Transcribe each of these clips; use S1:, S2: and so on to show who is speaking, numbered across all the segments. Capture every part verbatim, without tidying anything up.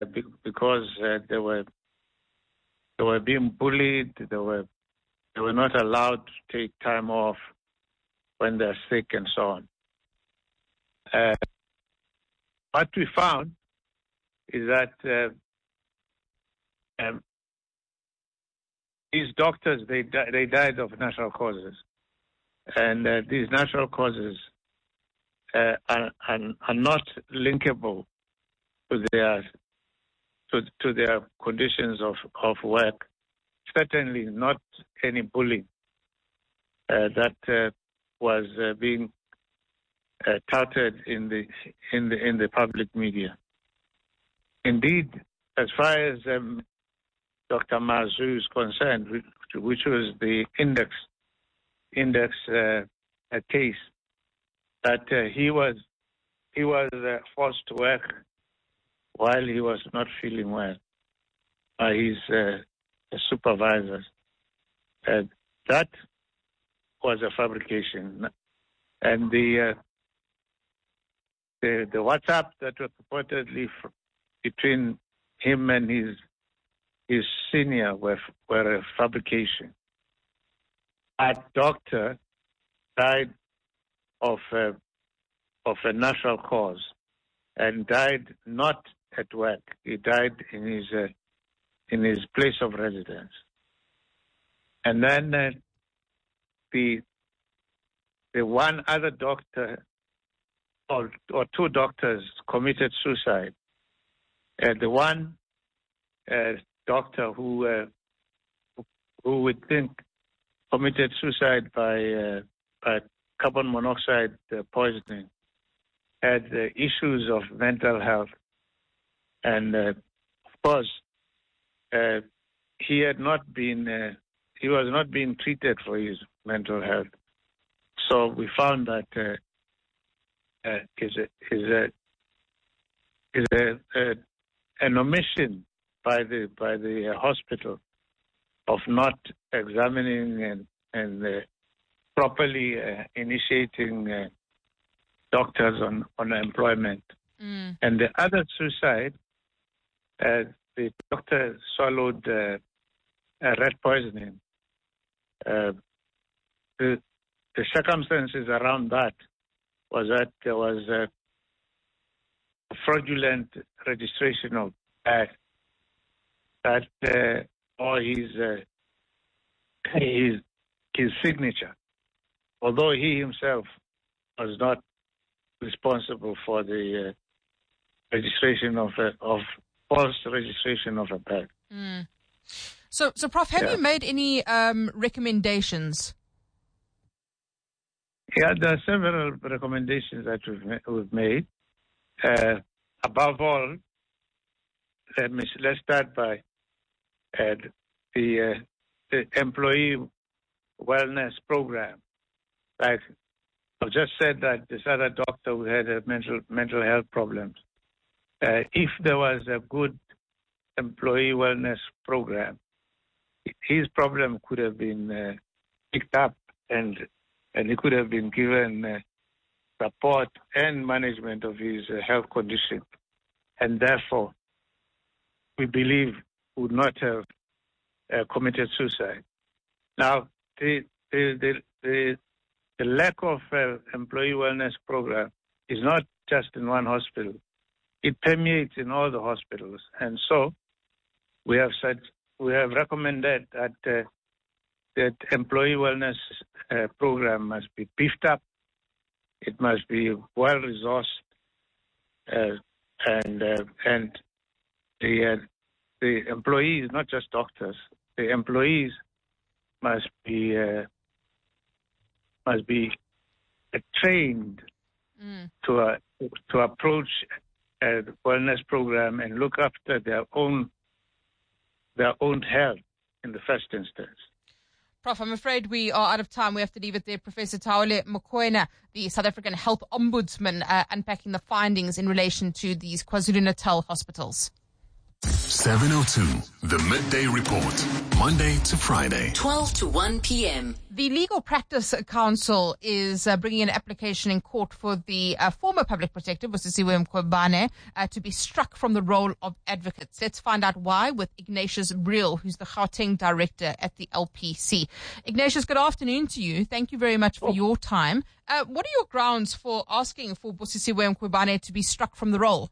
S1: because uh, they were they were being bullied. They were they were not allowed to take time off when they're sick and so on. Uh, what we found is that uh, um, these doctors they di- they died of natural causes, and uh, these natural causes uh, are, are are not linkable to their to to their conditions of, of work. Certainly not any bullying uh, that uh, was uh, being uh, touted in the in the in the public media. Indeed, as far as um, Doctor Mazu is concerned, which, which was the index index uh, a case, that uh, he was he was uh, forced to work while he was not feeling well by his uh, supervisors. Uh, that was a fabrication, and the uh, the the WhatsApp that was purportedly f- between him and his his senior were were a fabrication. That doctor died of uh, of a natural cause, and died not at work. He died in his uh, in his place of residence. And then uh, the the one other doctor or or two doctors committed suicide. Uh, the one uh, doctor who uh, who would think committed suicide by uh, by carbon monoxide uh, poisoning had uh, issues of mental health, and uh, of course uh, he had not been uh, he was not being treated for his mental health. So we found that uh, uh, is a is a is a, a an omission by the by the uh, hospital of not examining and and uh, properly uh, initiating uh, doctors on, on employment. Mm. And the other suicide, uh, the doctor swallowed uh, uh, rat poisoning. Uh, the, the circumstances around that was that there was a fraudulent registration of bag that uh, or his uh, his his signature, although he himself was not responsible for the uh, registration of a, of false registration of a bag.
S2: Mm. So, so Prof, have
S1: yeah.
S2: you made any um, recommendations?
S1: Yeah, there are several recommendations that we've, we've made. Uh, above all, let me let's start by uh, the, uh, the employee wellness program. Like I've just said that this other doctor who had a mental mental health problems. Uh, if there was a good employee wellness program, his problem could have been uh, picked up and and he could have been given uh, support and management of his uh, health condition, and therefore we believe would not have uh, committed suicide. Now the the the, the The lack of uh, employee wellness program is not just in one hospital. It permeates in all the hospitals. And so we have said, we have recommended that uh, that employee wellness uh, program must be beefed up. It must be well-resourced. Uh, and uh, and the, uh, the employees, not just doctors, the employees must be uh, must be uh, trained mm. to uh, to approach a wellness program and look after their own their own health in the first instance.
S2: Prof, I'm afraid we are out of time. We have to leave it there. Professor Taule Mokoena, the South African Health Ombudsman, uh, unpacking the findings in relation to these KwaZulu-Natal hospitals.
S3: seven oh two, the Midday Report, Monday to Friday.
S4: twelve to one p.m.
S2: The Legal Practice Council is uh, bringing an application in court for the uh, former public protector, Busisiwe Mkhwebane, uh, to be struck from the role of advocate. Let's find out why with Ignatius Briel, who's the Gauteng director at the L P C. Ignatius, good afternoon to you. Thank you very much for your time. Uh, what are your grounds for asking for Busisiwe Mkhwebane to be struck from the role?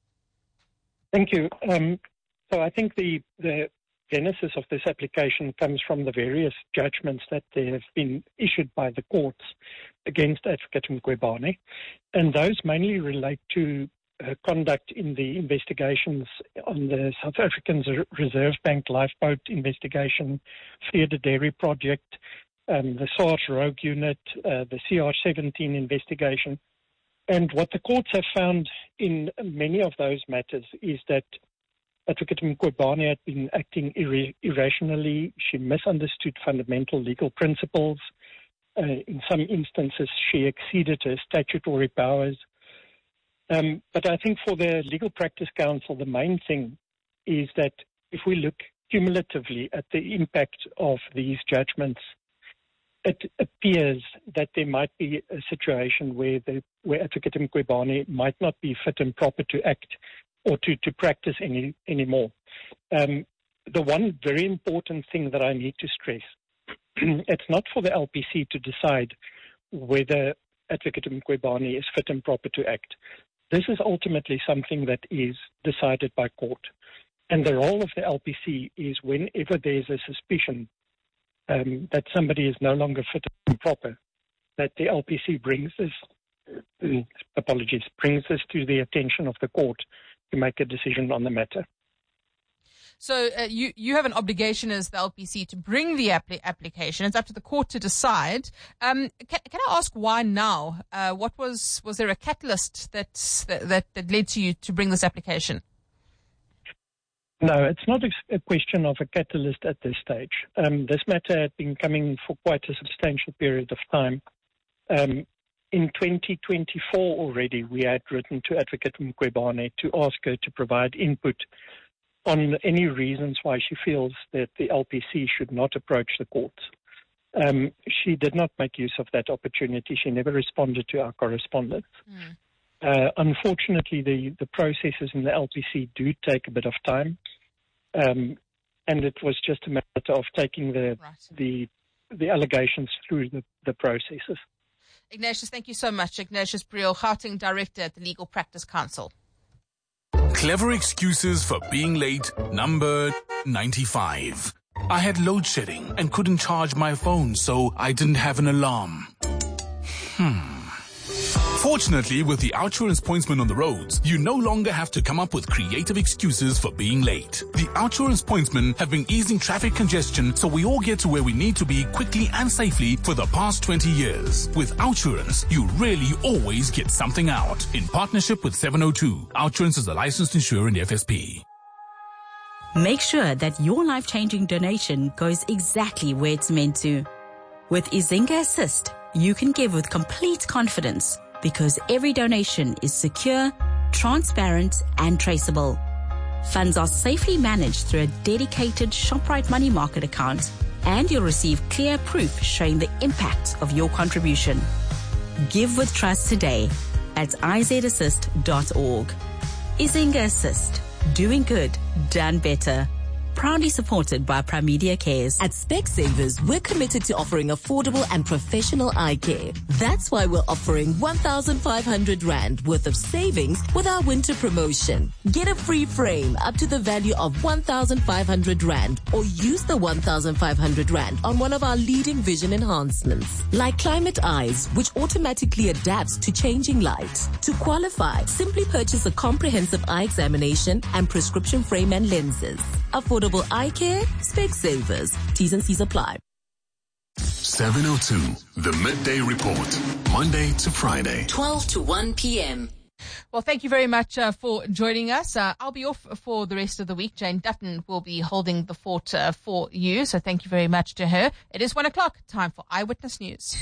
S5: Thank you. Um, so I think the, the genesis of this application comes from the various judgments that there have been issued by the courts against Advocate Mkhwebane, and those mainly relate to uh, conduct in the investigations on the South African Reserve Bank lifeboat investigation, Theatre Dairy Project, um, the SARS Rogue Unit, uh, the C R seventeen investigation. And what the courts have found in many of those matters is that Advocate Mkhwebane had been acting ir- irrationally. She misunderstood fundamental legal principles. Uh, in some instances, she exceeded her statutory powers. Um, but I think for the Legal Practice Council, the main thing is that if we look cumulatively at the impact of these judgments, it appears that there might be a situation where the, where Advocate Mkhwebane might not be fit and proper to act or to, to practice any anymore. Um, the one very important thing that I need to stress, it's not for the L P C to decide whether Advocate Mkhwebane is fit and proper to act. This is ultimately something that is decided by court. And the role of the L P C is whenever there's a suspicion um, that somebody is no longer fit and proper, that the L P C brings this, apologies, brings this to the attention of the court to make a decision on the matter.
S2: So uh, you, you have an obligation as the L P C to bring the appli- application. It's up to the court to decide. Um, can, can I ask why now? Uh, what was, was there a catalyst that, that, that led to you to bring this application?
S5: No, it's not a question of a catalyst at this stage. Um, this matter had been coming for quite a substantial period of time. Um, In twenty twenty-four already, we had written to Advocate Mkhwebane to ask her to provide input on any reasons why she feels that the L P C should not approach the courts. Um, she did not make use of that opportunity. She never responded to our correspondence. Mm. Uh, unfortunately, the, the processes in the L P C do take a bit of time, um, and it was just a matter of taking the right. the, the allegations through the, the processes.
S2: Ignatius, thank you so much. Ignatius Briel, Gauteng Director at the Legal Practice Council.
S3: Clever excuses for being late, number ninety-five. I had load shedding and couldn't charge my phone, so I didn't have an alarm. Hmm. Fortunately, with the Outsurance pointsman on the roads, you no longer have to come up with creative excuses for being late. The Outsurance pointsmen have been easing traffic congestion so we all get to where we need to be quickly and safely for the past twenty years. With Outsurance, you really always get something out. In partnership with seven oh two, Outsurance is a licensed insurer in the F S P.
S6: Make sure that your life-changing donation goes exactly where it's meant to. With Izinga Assist, you can give with complete confidence, because every donation is secure, transparent, and traceable. Funds are safely managed through a dedicated ShopRite Money Market account, and you'll receive clear proof showing the impact of your contribution. Give with trust today at i z assist dot org. Izinga Assist. Doing good, done better. Proudly supported by Primedia Cares.
S4: At Specsavers, we're committed to offering affordable and professional eye care. That's why we're offering one thousand five hundred rand worth of savings with our winter promotion. Get a free frame up to the value of one thousand five hundred rand, or use the one thousand five hundred rand on one of our leading vision enhancements, like Climate Eyes, which automatically adapts to changing light. To qualify, simply purchase a comprehensive eye examination and prescription frame and lenses. Affordable eye care, Specsavers. T's and C's apply.
S3: seven oh two, the Midday Report, Monday to Friday.
S4: twelve to one p.m.
S2: Well, thank you very much uh, for joining us. Uh, I'll be off for the rest of the week. Jane Dutton will be holding the fort uh, for you, so thank you very much to her. It is one o'clock, time for Eyewitness News.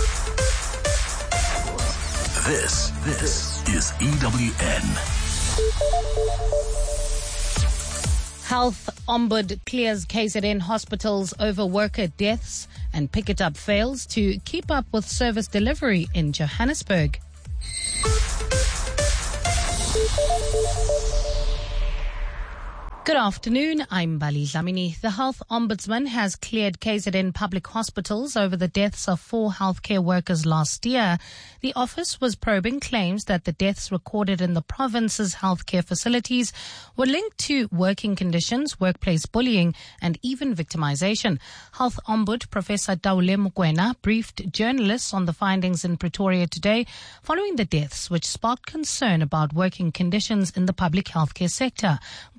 S3: This, this is E W N.
S7: Health Ombud clears K Z N hospitals over worker deaths, and Pick It Up fails to keep up with service delivery in Johannesburg. Good afternoon, I'm Bali Dlamini. The Health Ombudsman has cleared K Z N public hospitals over the deaths of four healthcare workers last year. The office was probing claims that the deaths recorded in the province's healthcare facilities were linked to working conditions, workplace bullying, and even victimization. Health Ombud Professor Taule Mokoena briefed journalists on the findings in Pretoria today following the deaths, which sparked concern about working conditions in the public healthcare sector.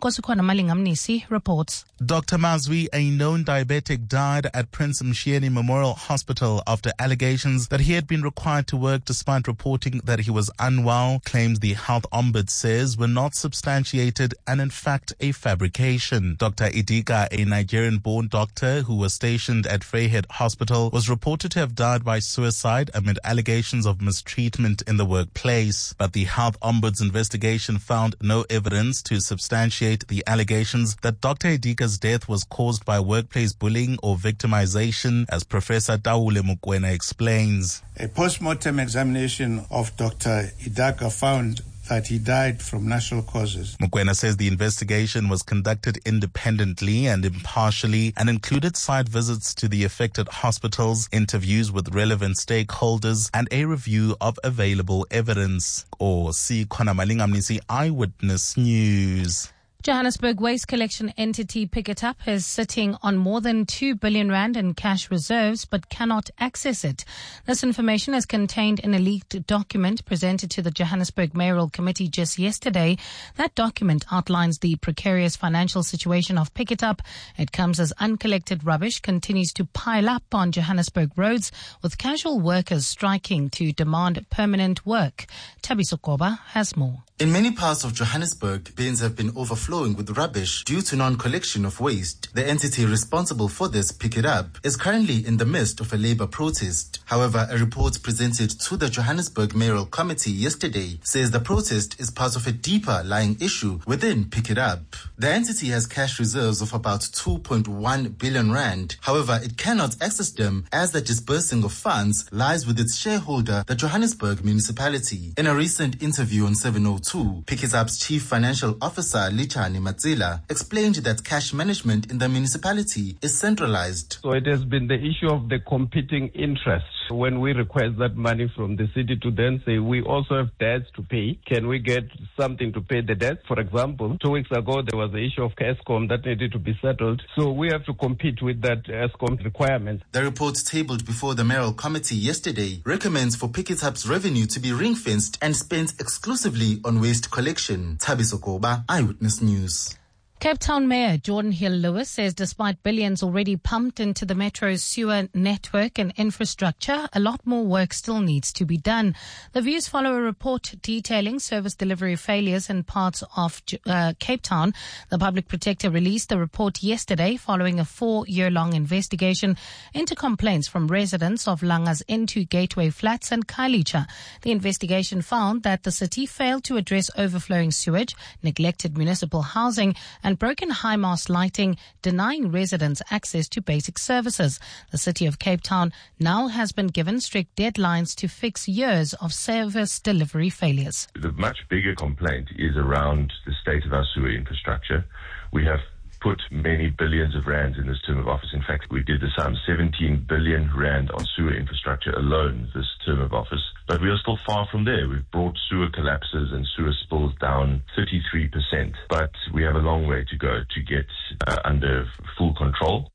S7: Amnisi reports.
S8: Doctor Mazwi, a known diabetic, died at Prince Mshieni Memorial Hospital after allegations that he had been required to work despite reporting that he was unwell. Claims the Health Ombud says were not substantiated and in fact a fabrication. Doctor Idika, a Nigerian-born doctor who was stationed at Freyhead Hospital, was reported to have died by suicide amid allegations of mistreatment in the workplace. But the Health Ombud's investigation found no evidence to substantiate the allegations that Doctor Idika's death was caused by workplace bullying or victimization, as Professor Taule Mokoena explains.
S9: A post-mortem examination of Doctor Idika found that he died from natural causes.
S8: Mokoena says the investigation was conducted independently and impartially and included site visits to the affected hospitals, interviews with relevant stakeholders, and a review of available evidence. Or see Konamalingamnisi Eyewitness News.
S7: Johannesburg waste collection entity Pick It Up is sitting on more than two billion rand in cash reserves but cannot access it. This information is contained in a leaked document presented to the Johannesburg Mayoral Committee just yesterday. That document outlines the precarious financial situation of Pick It Up. It comes as uncollected rubbish continues to pile up on Johannesburg roads, with casual workers striking to demand permanent work. Tabiso Koba has more.
S10: In many parts of Johannesburg, bins have been overflowing with rubbish due to non-collection of waste. The entity responsible for this, Pick It Up, is currently in the midst of a labour protest. However, a report presented to the Johannesburg Mayoral Committee yesterday says the protest is part of a deeper lying issue within Pick It Up. The entity has cash reserves of about two point one billion rand. However, it cannot access them as the disbursing of funds lies with its shareholder, the Johannesburg municipality. In a recent interview on seven oh two, Pick It Up's Chief Financial Officer, Lichani Matsila, explained that cash management in the municipality is centralized.
S11: So it has been the issue of the competing interests. When we request that money from the city to then say, we also have debts to pay. Can we get something to pay the debts? For example, two weeks ago, there was the issue of Eskom that needed to be settled. So we have to compete with that Eskom requirement.
S10: The report tabled before the Mayoral Committee yesterday recommends for Pick It Up's revenue to be ring-fenced and spent exclusively on waste collection. Tabiso Koba, Eyewitness News.
S7: Cape Town Mayor Jordan Hill-Lewis says despite billions already pumped into the metro's sewer network and infrastructure, a lot more work still needs to be done. The views follow a report detailing service delivery failures in parts of uh, Cape Town. The Public Protector released the report yesterday following a four-year-long investigation into complaints from residents of Langa's Into Gateway Flats and Kailicha. The investigation found that the city failed to address overflowing sewage, neglected municipal housing, and and broken high-mast lighting, denying residents access to basic services. The City of Cape Town now has been given strict deadlines to fix years of service delivery failures.
S12: The much bigger complaint is around the state of our sewer infrastructure. We have put many billions of rands in this term of office. In fact, we did the sum seventeen billion rand on sewer infrastructure alone this term of office. But we are still far from there. We've brought sewer collapses and sewer spills down thirty-three percent. But we have a long way to go to get uh, under full control.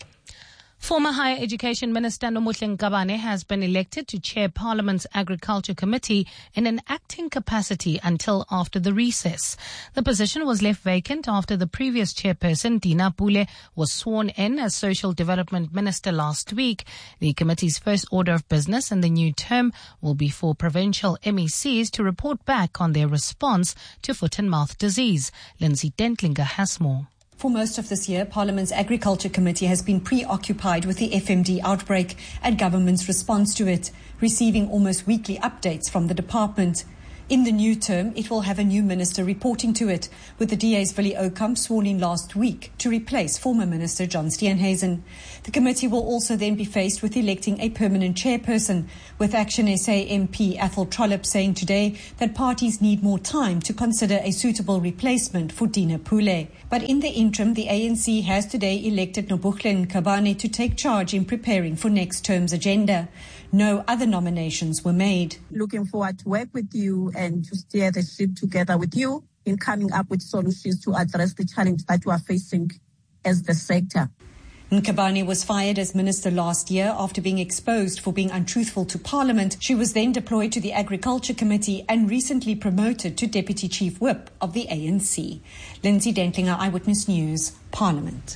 S7: Former Higher Education Minister Nomuhle Ngabane has been elected to chair Parliament's Agriculture Committee in an acting capacity until after the recess. The position was left vacant after the previous chairperson, Dina Pule, was sworn in as Social Development Minister last week. The committee's first order of business in the new term will be for provincial M E Cs to report back on their response to foot and mouth disease. Lindsay Dentlinger has more.
S13: For most of this year, Parliament's Agriculture Committee has been preoccupied with the F M D outbreak and government's response to it, receiving almost weekly updates from the department. In the new term, it will have a new minister reporting to it, with the D A's Willie Oukamp sworn in last week to replace former Minister John Steenhuisen. The committee will also then be faced with electing a permanent chairperson, with Action S A M P Athol Trollip saying today that parties need more time to consider a suitable replacement for Dina Pule. But in the interim, the A N C has today elected Nobuhle Mqabane to take charge in preparing for next term's agenda. No other nominations were made.
S14: Looking forward to work with you and to steer the ship together with you in coming up with solutions to address the challenge that you are facing as the sector.
S13: Mqabane was fired as minister last year after being exposed for being untruthful to Parliament. She was then deployed to the Agriculture Committee and recently promoted to Deputy Chief Whip of the A N C. Lindsay Dentlinger, Eyewitness News, Parliament.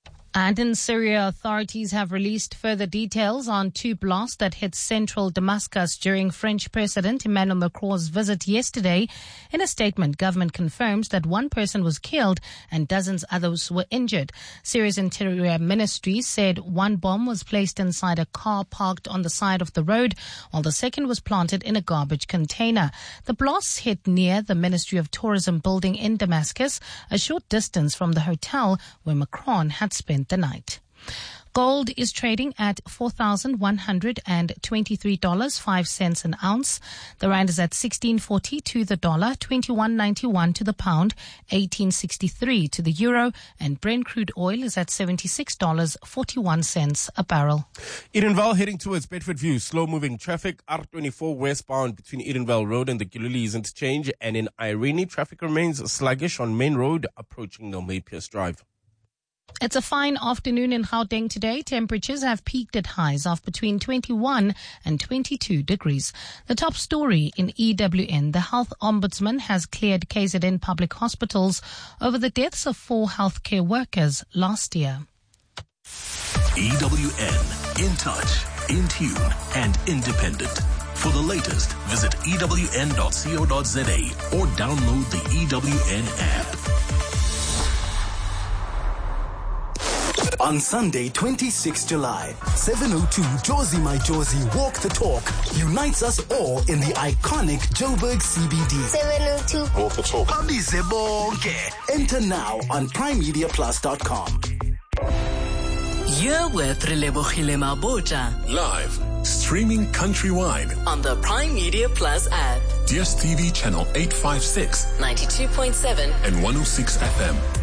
S7: And in Syria, authorities have released further details on two blasts that hit central Damascus during French President Emmanuel Macron's visit yesterday. In a statement, government confirms that one person was killed and dozens others were injured. Syria's Interior Ministry said one bomb was placed inside a car parked on the side of the road, while the second was planted in a garbage container. The blasts hit near the Ministry of Tourism building in Damascus, a short distance from the hotel where Macron had spent the night. Gold is trading at four thousand one hundred twenty-three dollars and five cents an ounce. The rand is at sixteen forty to the dollar, twenty-one ninety-one to the pound, eighteen sixty-three to the euro, and Brent crude oil is at seventy-six dollars and forty-one cents a barrel.
S15: Edenvale heading towards Bedford View. Slow-moving traffic. R twenty-four westbound between Edenvale Road and the Gililees interchange. And in Irene, traffic remains sluggish on Main Road approaching Nelme Pierce Drive.
S7: It's a fine afternoon in Gauteng today. Temperatures have peaked at highs of between twenty-one and twenty-two degrees. The top story in E W N, the Health Ombudsman has cleared K Z N public hospitals over the deaths of four healthcare workers last year.
S16: E W N, in touch, in tune and independent. For the latest, visit E W N dot co dot za or download the E W N app.
S17: On Sunday, twenty-sixth July, seven oh two Jozi My Jozi Walk the Talk unites us all in the iconic Joburg C B D.
S18: seven oh two
S17: Walk the Talk. Abize bonke. Enter now on prime media plus dot com.
S4: You're with Relebogile Maboja.
S16: Live, streaming countrywide
S4: On the Prime Media Plus app.
S16: D S T V channel eight fifty-six,
S4: ninety-two point seven
S16: and one oh six F M.